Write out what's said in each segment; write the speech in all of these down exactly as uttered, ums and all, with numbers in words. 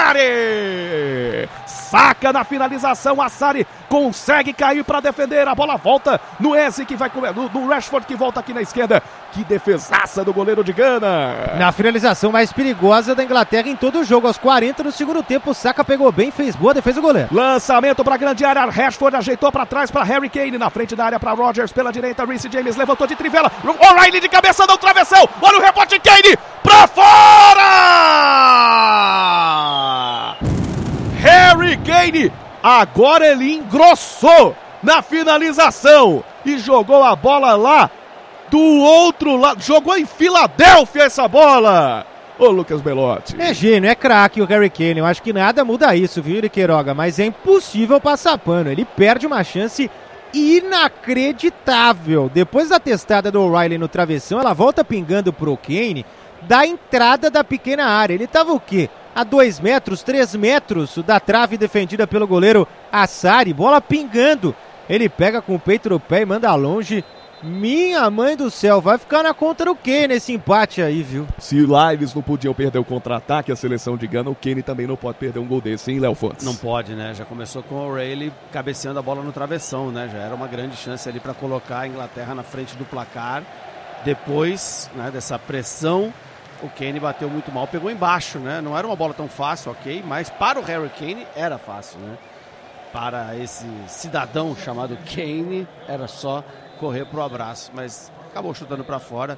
Assari! Saca na finalização, Assari consegue cair para defender, a bola volta no Eze que vai comer, no, no Rashford que volta aqui na esquerda. Que defesaça do goleiro de Gana. Na finalização mais perigosa da Inglaterra em todo o jogo, aos quarenta do segundo tempo, o Saka pegou bem, fez boa defesa do goleiro. Lançamento para a grande área, Rashford ajeitou para trás para Harry Kane, na frente da área para Rodgers, pela direita, Reece James levantou de trivela, O'Reilly de cabeça, não travessão, olha o rebote, Kane, para fora! Harry Kane, agora ele engrossou na finalização e jogou a bola lá do outro lado, jogou em Filadélfia essa bola. Ô Lucas Belotti. É gênio, é craque o Harry Kane, eu acho que nada muda isso, viu, Yuri Queiroga, mas é impossível passar pano, ele perde uma chance inacreditável. Depois da testada do O'Reilly no travessão, ela volta pingando pro Kane da entrada da pequena área. Ele tava o quê? A dois metros, três metros da trave defendida pelo goleiro Assari, bola pingando. Ele pega com o peito no pé e manda longe. Minha mãe do céu, vai ficar na conta do Kane esse empate aí, viu? Se lá eles não podiam perder o contra-ataque, a seleção de Gana, o Kane também não pode perder um gol desse, hein, Léo Fontes? Não pode, né? Já começou com o O'Reilly cabeceando a bola no travessão, né? Já era uma grande chance ali para colocar a Inglaterra na frente do placar. Depois, né, dessa pressão, o Kane bateu muito mal, pegou embaixo, né? Não era uma bola tão fácil, ok? Mas para o Harry Kane era fácil, né? Para esse cidadão chamado Kane, era só correr pro abraço, mas acabou chutando para fora.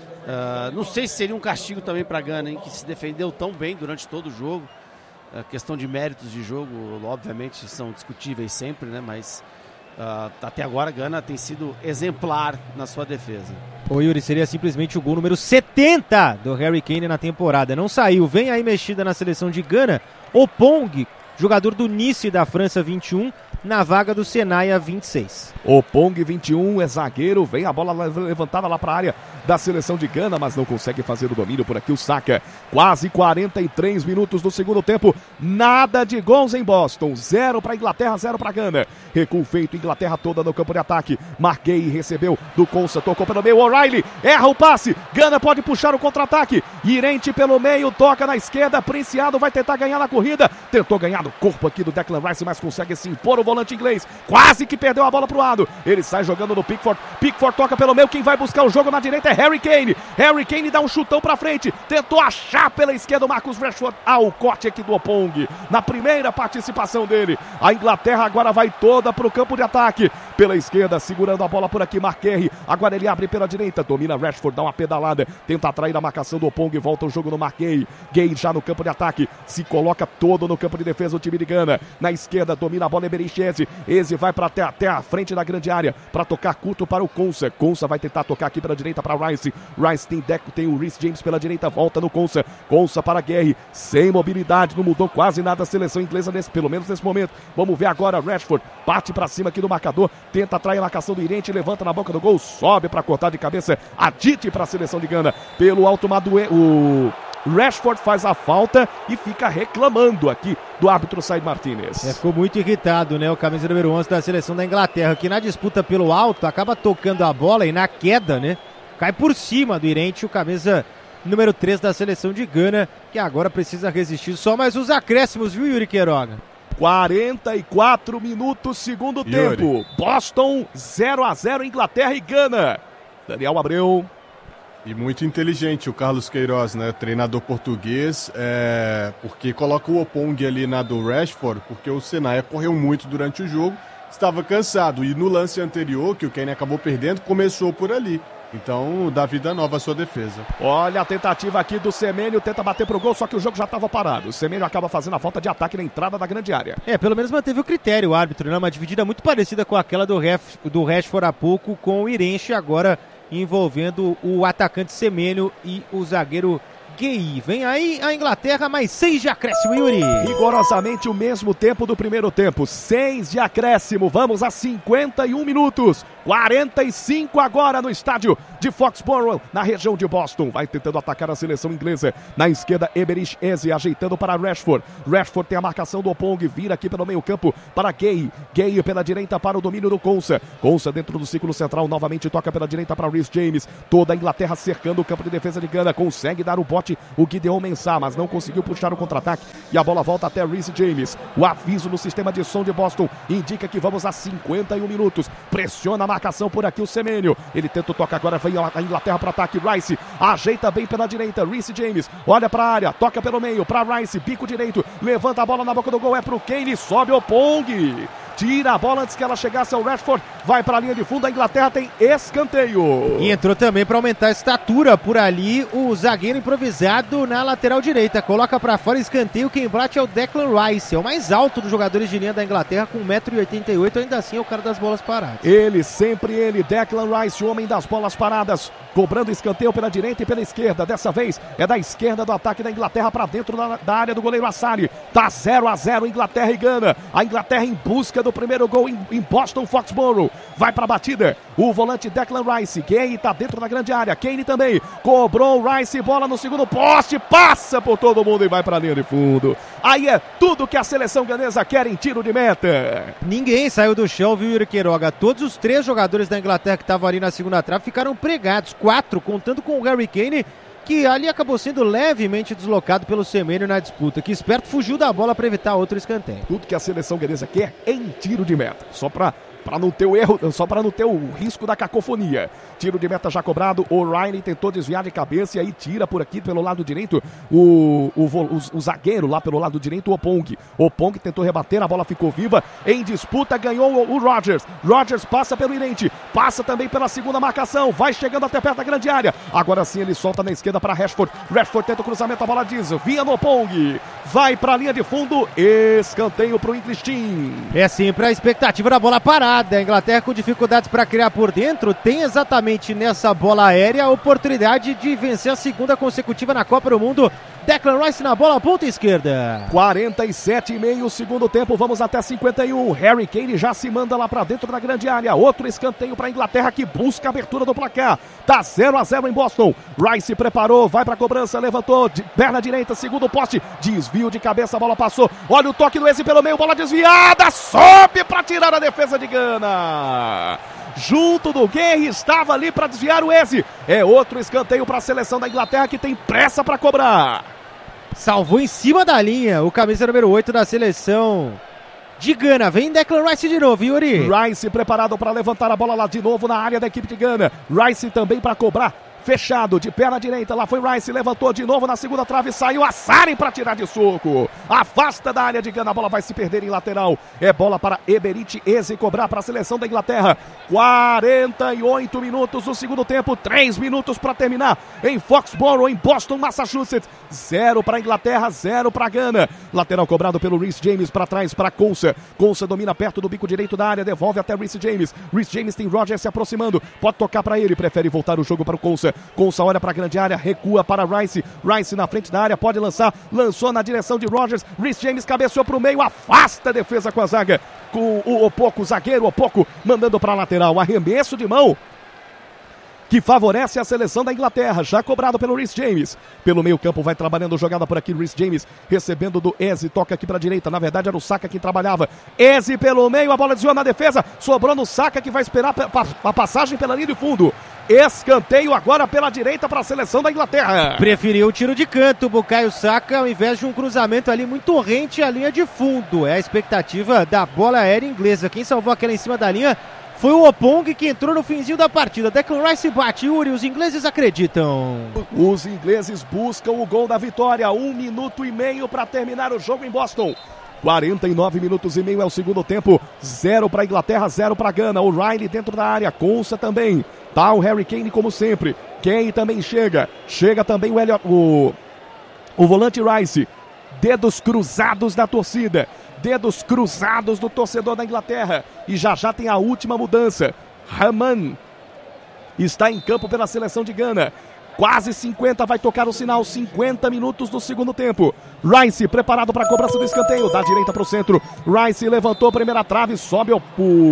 Uh, não sei se seria um castigo também para Gana, hein, que se defendeu tão bem durante todo o jogo. A uh, questão de méritos de jogo, obviamente, são discutíveis sempre, né? Mas uh, até agora Gana tem sido exemplar na sua defesa. Ô Yuri, seria simplesmente o gol número setenta do Harry Kane na temporada. Não saiu, vem aí mexida na seleção de Gana, Opong, jogador do Nice da França vinte e um, na vaga do Senaia vinte e seis. Opong vinte e um é zagueiro, vem a bola levantada lá para a área da seleção de Gana, mas não consegue fazer o domínio por aqui o Saka. Quase quarenta e três minutos do segundo tempo, nada de gols em Boston, zero para Inglaterra, zero para Gana. Recuo feito, Inglaterra toda no campo de ataque. Marquei, recebeu do Konsa, tocou pelo meio, O'Reilly erra o passe, Gana pode puxar o contra-ataque, Irente pelo meio, toca na esquerda, Preciado vai tentar ganhar na corrida, tentou ganhar no corpo aqui do Declan Rice, mas consegue se impor o volante inglês, quase que perdeu a bola pro lado, ele sai jogando no Pickford, Pickford toca pelo meio, quem vai buscar o jogo na direita é Harry Kane, Harry Kane dá um chutão pra frente, tentou achar pela esquerda o Marcus Rashford, ah, o corte aqui do Opong, na primeira participação dele, a Inglaterra agora vai toda pro campo de ataque, pela esquerda, segurando a bola por aqui, Marquerre, agora ele abre pela direita, domina Rashford, dá uma pedalada, tenta atrair a marcação do Opong, volta o jogo no Marquei, Gay já no campo de ataque, se coloca todo no campo de defesa o time de Gana, na esquerda domina a bola Eberichese, Eze vai para até, até a frente da grande área, para tocar curto para o Konsa, Konsa vai tentar tocar aqui pela direita para Rice, Rice tem Deco, tem o Reece James pela direita, volta no Konsa, Konsa para Guerre, sem mobilidade, não mudou quase nada a seleção inglesa, nesse, pelo menos nesse momento, vamos ver agora Rashford, parte para cima aqui do marcador, tenta atrair a marcação do Irente, levanta na boca do gol, sobe para cortar de cabeça, Adite para a seleção de Gana, pelo alto Madue, o Rashford faz a falta e fica reclamando aqui do árbitro Said Martinez. É, ficou muito irritado, né, o camisa número onze da seleção da Inglaterra, que na disputa pelo alto acaba tocando a bola e na queda, né, cai por cima do Irente, o camisa número três da seleção de Gana, que agora precisa resistir só mais os acréscimos, viu, Yuri Queiroga? quarenta e quatro minutos, segundo Yuri. Tempo. Boston zero a zero, Inglaterra e Gana. Daniel Abreu. E muito inteligente o Carlos Queiroz, né, treinador português, é, porque coloca o Opong ali na do Rashford, porque o Senaia correu muito durante o jogo, estava cansado, e no lance anterior, que o Kane acabou perdendo, começou por ali. Então, dá vida nova à sua defesa. Olha a tentativa aqui do Semenyo, tenta bater pro gol, só que o jogo já estava parado. O Semenyo acaba fazendo a falta de ataque na entrada da grande área. É, pelo menos manteve o critério o árbitro, né? Uma dividida muito parecida com aquela do, ref, do Rashford há pouco, com o Irente agora envolvendo o atacante Semenyo e o zagueiro Gueye. Vem aí a Inglaterra, mais seis de acréscimo, Yuri. Rigorosamente o mesmo tempo do primeiro tempo, seis de acréscimo. Vamos a cinquenta e um minutos. quarenta e cinco agora no estádio de Foxborough, na região de Boston. Vai tentando atacar a seleção inglesa. Na esquerda, Eberich Eze ajeitando para Rashford. Rashford tem a marcação do Opong, vira aqui pelo meio campo para Gay. Gay pela direita para o domínio do Konsa. Konsa dentro do círculo central, novamente toca pela direita para Reece James. Toda a Inglaterra cercando o campo de defesa de Gana. Consegue dar o bote o Gideon Mensah, mas não conseguiu puxar o contra-ataque. E a bola volta até Reece James. O aviso no sistema de som de Boston indica que vamos a cinquenta e um minutos. Pressiona a marcação por aqui o Semenyo. Ele tenta o toque agora, vem a Inglaterra para ataque. Rice ajeita bem pela direita. Reece James olha para a área, toca pelo meio para Rice, bico direito, levanta a bola na boca do gol, é pro Kane, sobe o Opong. Tira a bola antes que ela chegasse ao Rashford. Vai para a linha de fundo. A Inglaterra tem escanteio. E entrou também para aumentar a estatura por ali o zagueiro improvisado na lateral direita. Coloca para fora, escanteio. Quem bate é o Declan Rice. É o mais alto dos jogadores de linha da Inglaterra, com um metro e oitenta e oito. Ainda assim é o cara das bolas paradas. Ele, sempre ele, Declan Rice, o homem das bolas paradas. Cobrando escanteio pela direita e pela esquerda. Dessa vez é da esquerda do ataque da Inglaterra para dentro da, da área do goleiro Assali. Tá zero a zero Inglaterra e Gana. A Inglaterra em busca do primeiro gol em, em Boston Foxborough. Vai para a batida o volante Declan Rice. Kane tá dentro da grande área. Kane também cobrou o Rice. Bola no segundo poste. Passa por todo mundo e vai para a linha de fundo. Aí é tudo que a seleção ganesa quer em tiro de meta. Ninguém saiu do chão, viu, Yuri Queiroga? Todos os três jogadores da Inglaterra que estavam ali na segunda trave ficaram pregados. Quatro, contando com o Harry Kane, que ali acabou sendo levemente deslocado pelo Semenyo na disputa. Que esperto, fugiu da bola para evitar outro escanteio. Tudo que a seleção ganesa quer em tiro de meta. Só para para não ter o erro, só para não ter o risco da cacofonia. Tiro de meta já cobrado. O Riley tentou desviar de cabeça e aí tira por aqui pelo lado direito o, o, o, o zagueiro lá pelo lado direito, o Opong. Opong tentou rebater, a bola ficou viva. Em disputa ganhou o, o Rodgers. Rodgers passa pelo Irente, passa também pela segunda marcação, vai chegando até perto da grande área. Agora sim ele solta na esquerda para Rashford. Rashford tenta o cruzamento, a bola desvia no Opong. Vai para a linha de fundo, escanteio para o English Team. É sempre a expectativa da bola parada. A Inglaterra com dificuldades para criar por dentro tem exatamente nessa bola aérea a oportunidade de vencer a segunda consecutiva na Copa do Mundo. Declan Rice na bola, ponta esquerda. quarenta e sete e meio, segundo tempo, vamos até cinquenta e um. Harry Kane já se manda lá para dentro da grande área. Outro escanteio para a Inglaterra que busca a abertura do placar. Tá zero a zero em Boston. Rice preparou, vai para a cobrança, levantou, de perna direita, segundo poste, desvio de cabeça, a bola passou. Olha o toque do Eze pelo meio, bola desviada, sobe para tirar a defesa de Gana. Junto do Gay, estava ali para desviar o Eze. É outro escanteio para a seleção da Inglaterra que tem pressa para cobrar. Salvou em cima da linha o camisa número oito da seleção de Gana. Vem Declan Rice de novo, Yuri. Rice preparado para levantar a bola lá de novo na área da equipe de Gana. Rice também para cobrar. Fechado, de perna direita, lá foi Rice, levantou de novo na segunda trave, saiu Assari para tirar de soco. Afasta da área de Gana, a bola vai se perder em lateral. É bola para Eberich Eze cobrar para a seleção da Inglaterra. quarenta e oito minutos do segundo tempo, três minutos para terminar em Foxborough, em Boston, Massachusetts. Zero para a Inglaterra, zero para a Gana. Lateral cobrado pelo Reece James para trás para Konsa. Konsa domina perto do bico direito da área, devolve até Reece James. Reece James tem Rodgers se aproximando, pode tocar para ele, prefere voltar o jogo para o Konsa. Konsa olha para a grande área, recua para Rice. Rice na frente da área, pode lançar. Lançou na direção de Rodgers. Reece James cabeceou para o meio, afasta a defesa com a zaga. Com o Opoku, o zagueiro Opoku, mandando para a lateral. Arremesso de mão que favorece a seleção da Inglaterra, já cobrado pelo Reece James. Pelo meio campo vai trabalhando jogada por aqui, Reece James recebendo do Eze, toca aqui para a direita, na verdade era o Saka quem trabalhava. Eze pelo meio, a bola desviou na defesa, sobrou no Saka que vai esperar a passagem pela linha de fundo. Escanteio agora pela direita para a seleção da Inglaterra. Preferiu o tiro de canto, Bukayo Saka, ao invés de um cruzamento ali muito rente à linha de fundo. É a expectativa da bola aérea inglesa. Quem salvou aquela em cima da linha foi o Opong, que entrou no finzinho da partida. Declan Rice bate, Yuri, os ingleses acreditam. Os ingleses buscam o gol da vitória. Um minuto e meio para terminar o jogo em Boston. quarenta e nove minutos e meio é o segundo tempo. Zero para a Inglaterra, zero para a Gana. O Riley dentro da área, Konsa também. Tá o Harry Kane como sempre. Kane também chega. Chega também o, Elliot, o, o volante Rice. Dedos cruzados da torcida. Dedos cruzados do torcedor da Inglaterra. E já já tem a última mudança. Haman está em campo pela seleção de Gana. Quase cinquenta, vai tocar o sinal. cinquenta minutos do segundo tempo. Rice preparado para a cobrança do escanteio. Da direita para o centro. Rice levantou a primeira trave. Sobe o, o,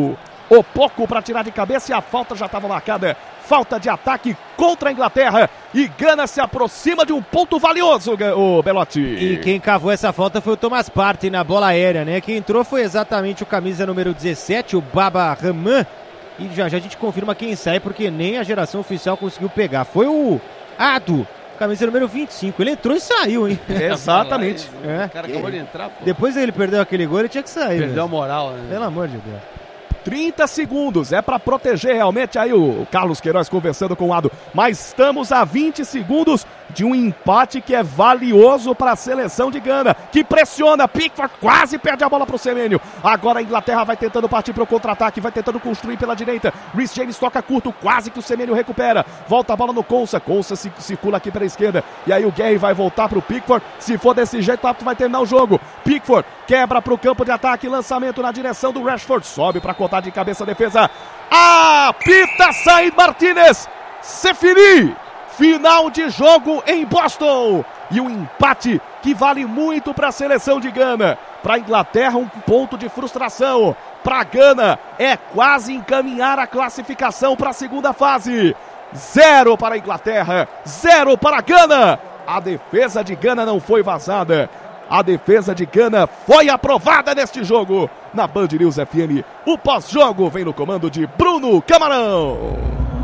ou pouco para tirar de cabeça e a falta já estava marcada. Falta de ataque contra a Inglaterra e Gana se aproxima de um ponto valioso, o Belotti. E quem cavou essa falta foi o Thomas Partey na bola aérea, né? Quem entrou foi exatamente o camisa número dezessete, o Baba Rahman. E já já a gente confirma quem sai, porque nem a geração oficial conseguiu pegar. Foi o Ado, camisa número vinte e cinco. Ele entrou e saiu, hein? Exatamente. É. O cara acabou de entrar, pô. Depois ele perdeu aquele gol, ele tinha que sair. Perdeu né? a moral, né? Pelo amor de Deus. trinta segundos, é para proteger realmente aí o Carlos Queiroz conversando com o Ado, mas estamos a vinte segundos de um empate que é valioso para a seleção de Gana, que pressiona, Pickford quase perde a bola para o Semenyo, agora a Inglaterra vai tentando partir para o contra-ataque, vai tentando construir pela direita, Reece James toca curto, quase que o Semenyo recupera, volta a bola no Konsa, Konsa circula aqui pela esquerda, e aí o Gary vai voltar para o Pickford, se for desse jeito o árbitro vai terminar o jogo, Pickford quebra para o campo de ataque, lançamento na direção do Rashford, sobe para cortar de cabeça a defesa, apita Said Martinez, Seferi, final de jogo em Boston, e um empate que vale muito para a seleção de Gana, para a Inglaterra um ponto de frustração, para Gana é quase encaminhar a classificação para a segunda fase, zero para a Inglaterra, zero para a Gana, a defesa de Gana não foi vazada, a defesa de Gana foi aprovada neste jogo. Na Band News F M, o pós-jogo vem no comando de Bruno Camarão.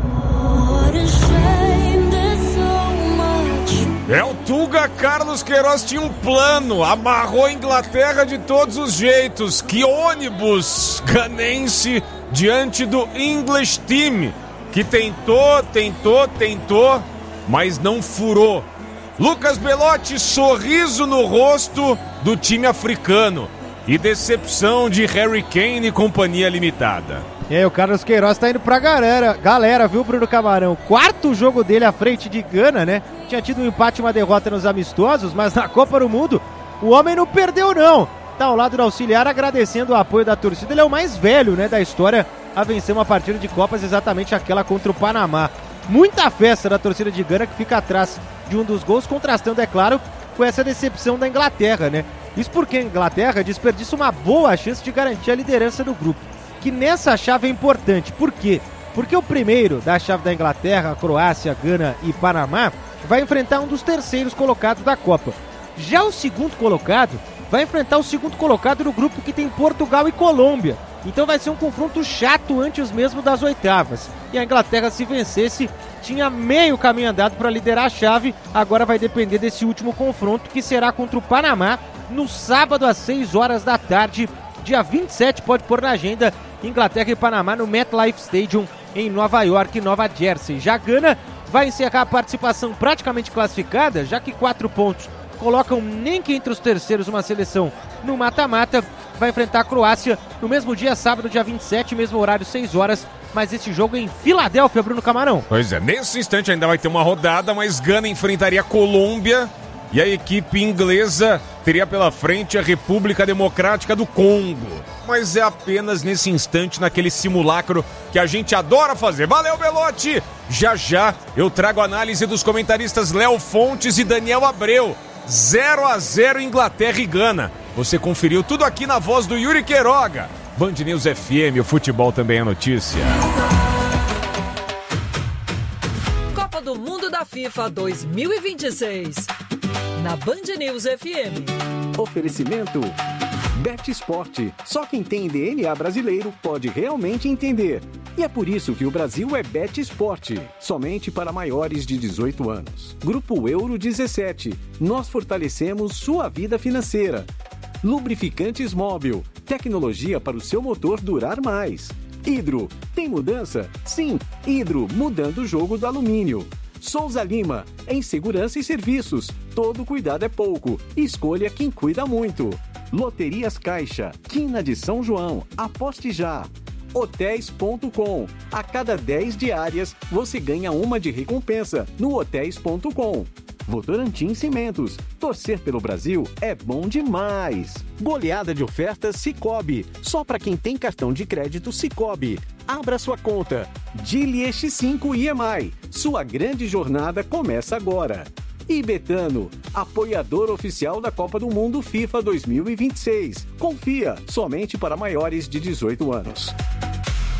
É, o Tuga Carlos Queiroz tinha um plano, amarrou a Inglaterra de todos os jeitos. Que ônibus ganense diante do English Team, que tentou, tentou, tentou, mas não furou. Lucas Belotti, sorriso no rosto do time africano e decepção de Harry Kane e companhia limitada. E aí, o Carlos Queiroz tá indo pra galera, galera, viu, Bruno Camarão? Quarto jogo dele à frente de Gana, né? Tinha tido um empate e uma derrota nos amistosos, mas na Copa do Mundo o homem não perdeu, não. Tá ao lado do auxiliar agradecendo o apoio da torcida. Ele é o mais velho, né, da história a vencer uma partida de Copas, exatamente aquela contra o Panamá. Muita festa da torcida de Gana, que fica atrás de um dos gols, contrastando, é claro, com essa decepção da Inglaterra, né? Isso porque a Inglaterra desperdiça uma boa chance de garantir a liderança do grupo, que nessa chave é importante. Por quê? Porque o primeiro da chave da Inglaterra, Croácia, Gana e Panamá, vai enfrentar um dos terceiros colocados da Copa. Já o segundo colocado vai enfrentar o segundo colocado no grupo, que tem Portugal e Colômbia. Então vai ser um confronto chato antes mesmo das oitavas. E a Inglaterra, se vencesse, tinha meio caminho andado para liderar a chave. Agora vai depender desse último confronto, que será contra o Panamá no sábado às seis horas da tarde. Dia vinte e sete, pode pôr na agenda, Inglaterra e Panamá no MetLife Stadium em Nova York, Nova Jersey. Já Gana vai encerrar a participação praticamente classificada, já que quatro pontos colocam nem que entre os terceiros uma seleção no mata-mata. Vai enfrentar a Croácia no mesmo dia, sábado, dia vinte e sete, mesmo horário, seis horas. Mas esse jogo é em Filadélfia, Bruno Camarão. Pois é, nesse instante ainda vai ter uma rodada, mas Gana enfrentaria a Colômbia e a equipe inglesa teria pela frente a República Democrática do Congo. Mas é apenas nesse instante, naquele simulacro que a gente adora fazer. Valeu, Belotti! Já já eu trago a análise dos comentaristas Léo Fontes e Daniel Abreu. zero a zero Inglaterra e Gana. Você conferiu tudo aqui na voz do Yuri Queiroga. Band News F M, o futebol também é notícia. Copa do Mundo da FIFA dois mil e vinte e seis. Na Band News F M. Oferecimento Bet Esporte. Só quem tem D N A brasileiro pode realmente entender. E é por isso que o Brasil é Bet Esporte. Somente para maiores de dezoito anos. Grupo Euro dezessete. Nós fortalecemos sua vida financeira. Lubrificantes Móbil. Tecnologia para o seu motor durar mais. Hidro. Tem mudança? Sim. Hidro, mudando o jogo do alumínio. Souza Lima. Em segurança e serviços. Todo cuidado é pouco. Escolha quem cuida muito. Loterias Caixa. Quina de São João. Aposte já. hotéis ponto com. A cada dez diárias, você ganha uma de recompensa no hotéis ponto com. Votorantim Cimentos. Torcer pelo Brasil é bom demais. Goleada de ofertas Sicoob. Só para quem tem cartão de crédito Sicoob. Abra sua conta. Dili X cinco I M I. Sua grande jornada começa agora. E Betano, apoiador oficial da Copa do Mundo FIFA dois mil e vinte e seis. Confia, somente para maiores de dezoito anos.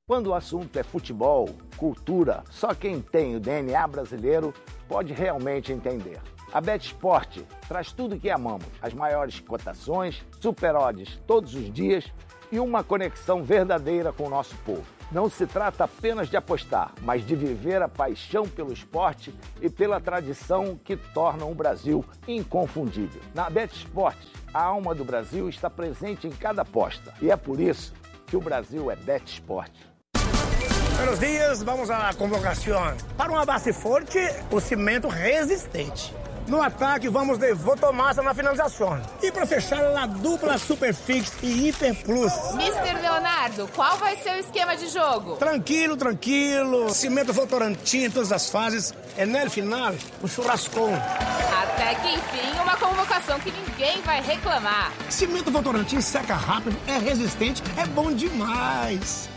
Quando o assunto é futebol, cultura, só quem tem o D N A brasileiro pode realmente entender. A BetSport traz tudo que amamos, as maiores cotações, super odds todos os dias e uma conexão verdadeira com o nosso povo. Não se trata apenas de apostar, mas de viver a paixão pelo esporte e pela tradição que tornam o Brasil inconfundível. Na BetSport, a alma do Brasil está presente em cada aposta e é por isso que o Brasil é BetSport. Buenos dias, vamos à convocação. Para uma base forte, o cimento resistente. No ataque, vamos de Votomassa na finalização. E para fechar, a dupla Superfix e Hiper Plus. mister Leonardo, qual vai ser o esquema de jogo? Tranquilo, tranquilo. Cimento Votorantim em todas as fases. É no final, o churrascão. Até que enfim, uma convocação que ninguém vai reclamar. Cimento Votorantim seca rápido, é resistente, é bom demais.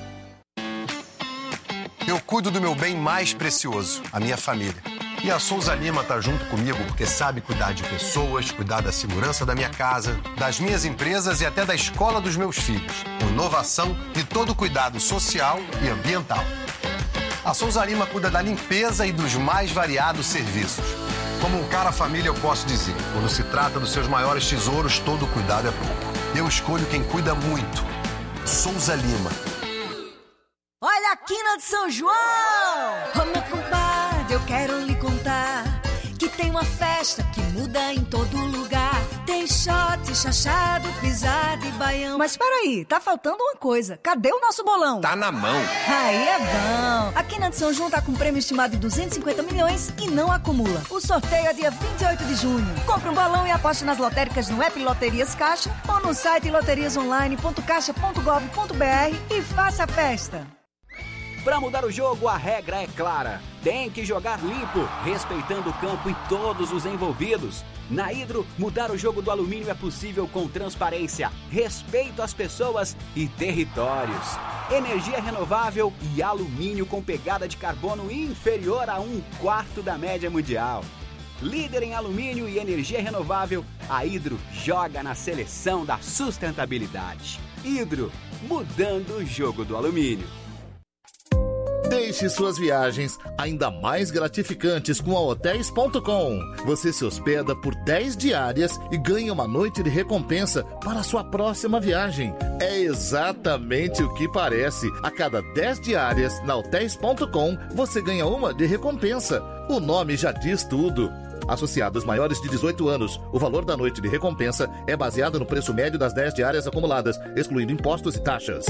Eu cuido do meu bem mais precioso, a minha família. E a Souza Lima tá junto comigo porque sabe cuidar de pessoas, cuidar da segurança da minha casa, das minhas empresas e até da escola dos meus filhos. Com inovação e todo cuidado social e ambiental. A Souza Lima cuida da limpeza e dos mais variados serviços. Como um cara família, eu posso dizer, quando se trata dos seus maiores tesouros, todo cuidado é pouco. Eu escolho quem cuida muito. Souza Lima. Olha a quina de São João! Ô meu compadre, eu quero lhe contar que tem uma festa que muda em todo lugar. Tem shot, chachado, pisada e baião. Mas peraí, tá faltando uma coisa. Cadê o nosso bolão? Tá na mão. Aí é bom. A quina de São João tá com prêmio estimado de duzentos e cinquenta milhões e não acumula. O sorteio é dia vinte e oito de junho. Compre um balão e aposte nas lotéricas no app Loterias Caixa ou no site loterias online ponto caixa ponto gov ponto br e faça a festa. Para mudar o jogo, a regra é clara. Tem que jogar limpo, respeitando o campo e todos os envolvidos. Na Hidro, mudar o jogo do alumínio é possível com transparência, respeito às pessoas e territórios. Energia renovável e alumínio com pegada de carbono inferior a um quarto da média mundial. Líder em alumínio e energia renovável, a Hidro joga na seleção da sustentabilidade. Hidro, mudando o jogo do alumínio. Deixe suas viagens ainda mais gratificantes com a hotéis ponto com. Você se hospeda por dez diárias e ganha uma noite de recompensa para a sua próxima viagem. É exatamente o que parece. A cada dez diárias na hotéis ponto com, você ganha uma de recompensa. O nome já diz tudo. Associados maiores de dezoito anos, o valor da noite de recompensa é baseado no preço médio das dez diárias acumuladas, excluindo impostos e taxas.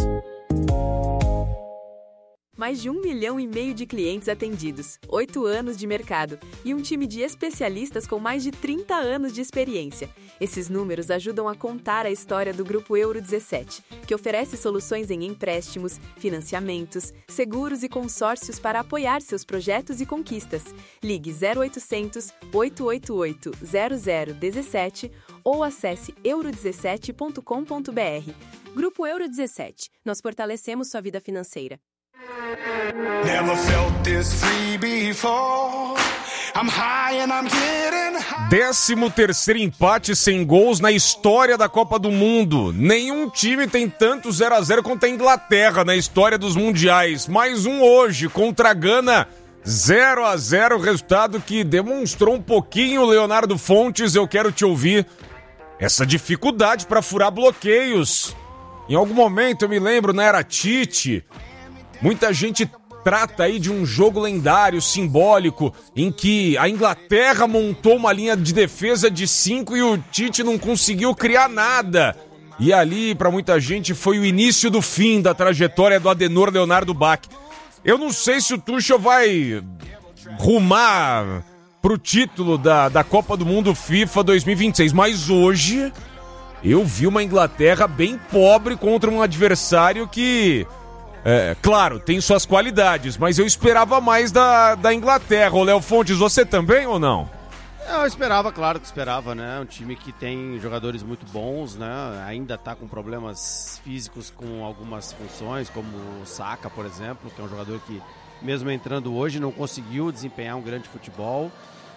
Mais de um milhão e meio de clientes atendidos, oito anos de mercado e um time de especialistas com mais de trinta anos de experiência. Esses números ajudam a contar a história do Grupo Euro dezessete, que oferece soluções em empréstimos, financiamentos, seguros e consórcios para apoiar seus projetos e conquistas. Ligue zero oitocentos, oito oito oito, zero zero um sete ou acesse euro dezessete ponto com ponto br. Grupo Euro dezessete. Nós fortalecemos sua vida financeira. Never felt this free before. I'm high and I'm getting high. Décimo terceiro empate sem gols na história da Copa do Mundo. Nenhum time tem tanto zero a zero quanto a Inglaterra na história dos mundiais. Mais um hoje contra a Gana. zero a zero, resultado que demonstrou um pouquinho, Leonardo Fontes, eu quero te ouvir. Essa dificuldade para furar bloqueios. Em algum momento eu me lembro, na era Tite, muita gente trata aí de um jogo lendário, simbólico, em que a Inglaterra montou uma linha de defesa de cinco e o Tite não conseguiu criar nada. E ali, para muita gente, foi o início do fim da trajetória do Adenor Leonardo Bach. Eu não sei se o Tuchel vai rumar pro título da, da Copa do Mundo FIFA dois mil e vinte e seis, mas hoje eu vi uma Inglaterra bem pobre contra um adversário que... É, claro, tem suas qualidades, mas eu esperava mais da, da Inglaterra. Ô, Léo Fontes, você também ou não? Eu esperava, claro que esperava, né? Um time que tem jogadores muito bons, né? Ainda tá com problemas físicos com algumas funções, como o Saka, por exemplo, que é um jogador que, mesmo entrando hoje, não conseguiu desempenhar um grande futebol.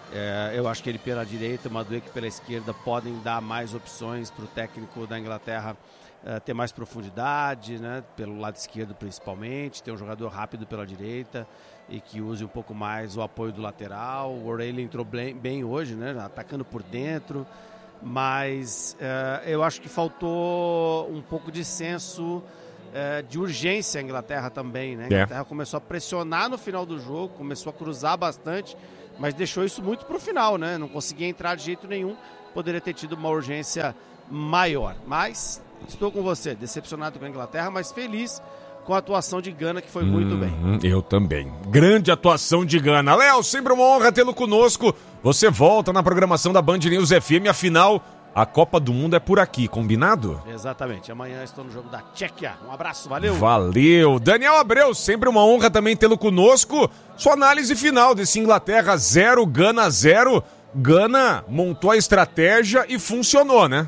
É, eu acho que ele pela direita, o Madueke pela esquerda podem dar mais opções para o técnico da Inglaterra é, ter mais profundidade, né? Pelo lado esquerdo principalmente, ter um jogador rápido pela direita e que use um pouco mais o apoio do lateral. O O'Reilly entrou bem, bem hoje, né? Atacando por dentro, mas é, eu acho que faltou um pouco de senso é, de urgência à Inglaterra também, né? A Inglaterra é. começou a pressionar no final do jogo, começou a cruzar bastante, mas deixou isso muito para o final, né? Não conseguia entrar de jeito nenhum, poderia ter tido uma urgência maior. Mas estou com você, decepcionado com a Inglaterra, mas feliz com a atuação de Gana, que foi hum, muito bem. Eu também. Grande atuação de Gana. Léo, sempre uma honra tê-lo conosco. Você volta na programação da Band News F M, afinal, a Copa do Mundo é por aqui, combinado? Exatamente. Amanhã estou no jogo da Tchequia. Um abraço, valeu. Valeu. Daniel Abreu, sempre uma honra também tê-lo conosco. Sua análise final desse Inglaterra zero, Gana zero. Gana montou a estratégia e funcionou, né?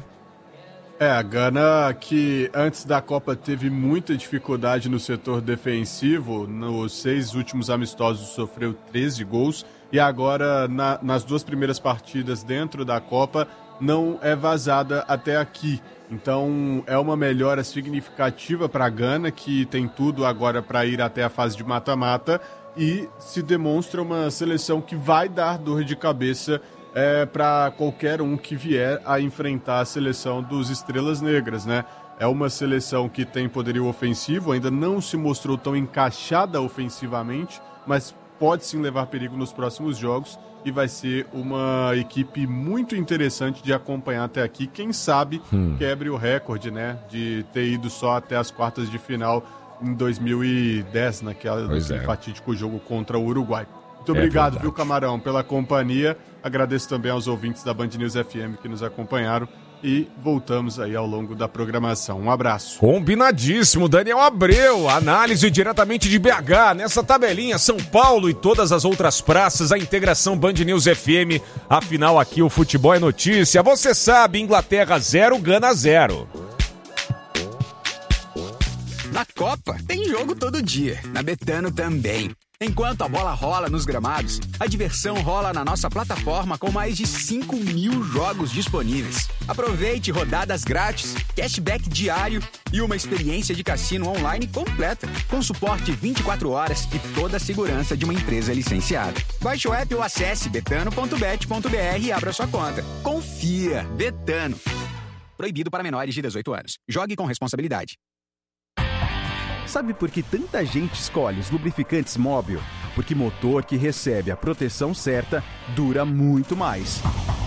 É, a Gana que antes da Copa teve muita dificuldade no setor defensivo, nos seis últimos amistosos sofreu treze gols e agora na, nas duas primeiras partidas dentro da Copa não é vazada até aqui. Então é uma melhora significativa para a Gana, que tem tudo agora para ir até a fase de mata-mata e se demonstra uma seleção que vai dar dor de cabeça É, para qualquer um que vier a enfrentar a seleção dos Estrelas Negras, né? É uma seleção que tem poderio ofensivo, ainda não se mostrou tão encaixada ofensivamente, mas pode sim levar perigo nos próximos jogos e vai ser uma equipe muito interessante de acompanhar até aqui. Quem sabe hum. quebre o recorde, né? De ter ido só até as quartas de final em dois mil e dez, naquele é. fatídico jogo contra o Uruguai. Muito obrigado, é viu, Camarão, pela companhia. Agradeço também aos ouvintes da Band News F M que nos acompanharam e voltamos aí ao longo da programação. Um abraço. Combinadíssimo, Daniel Abreu, análise diretamente de B H, nessa tabelinha, São Paulo e todas as outras praças, a integração Band News F M, afinal aqui o futebol é notícia. Você sabe, Inglaterra zero, Gana zero. Na Copa tem jogo todo dia, na Betano também. Enquanto a bola rola nos gramados, a diversão rola na nossa plataforma com mais de cinco mil jogos disponíveis. Aproveite rodadas grátis, cashback diário e uma experiência de cassino online completa, com suporte vinte e quatro horas e toda a segurança de uma empresa licenciada. Baixe o app ou acesse betano ponto bet ponto b r e abra sua conta. Confia, Betano. Proibido para menores de dezoito anos. Jogue com responsabilidade. Sabe por que tanta gente escolhe os lubrificantes Móbil? Porque motor que recebe a proteção certa dura muito mais.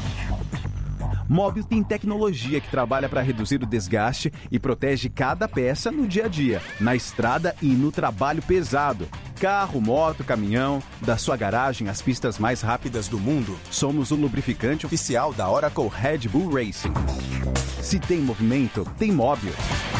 Móbil tem tecnologia que trabalha para reduzir o desgaste e protege cada peça no dia a dia, na estrada e no trabalho pesado. Carro, moto, caminhão, da sua garagem às pistas mais rápidas do mundo, somos o lubrificante oficial da Oracle Red Bull Racing. Se tem movimento, tem Móbil.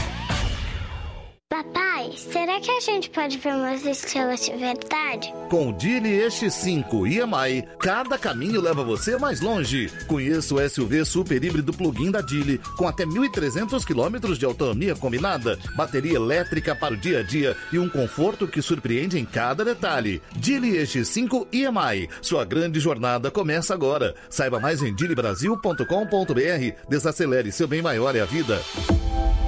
Papai, será que a gente pode ver umas estrelas de verdade? Com o Geely E X cinco e M I, cada caminho leva você mais longe. Conheça o S U V super híbrido plug-in da Geely, com até mil e trezentos quilômetros de autonomia combinada, bateria elétrica para o dia a dia e um conforto que surpreende em cada detalhe. Geely E X cinco e M I, sua grande jornada começa agora. Saiba mais em geely brasil ponto com ponto b r. Desacelere, seu bem maior é a vida.